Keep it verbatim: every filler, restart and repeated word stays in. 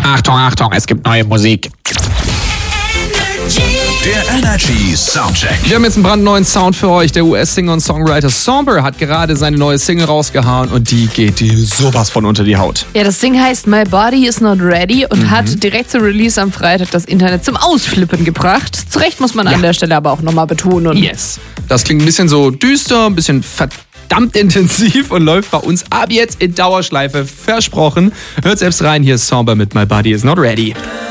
Achtung, Achtung, es gibt neue Musik. Der Energy Soundcheck. Wir haben jetzt einen brandneuen Sound für euch. Der U S-Singer und Songwriter Somber hat gerade seine neue Single rausgehauen und die geht dir sowas von unter die Haut. Ja, das Ding heißt My Body Is Not Ready und mhm. hat direkt zu Release am Freitag das Internet zum Ausflippen gebracht. Zu Recht muss man ja. an der Stelle aber auch nochmal betonen. Yes. Das klingt ein bisschen so düster, ein bisschen verdammt intensiv und läuft bei uns ab jetzt in Dauerschleife. Versprochen. Hört selbst rein, hier ist Somber mit My Body Is Not Ready.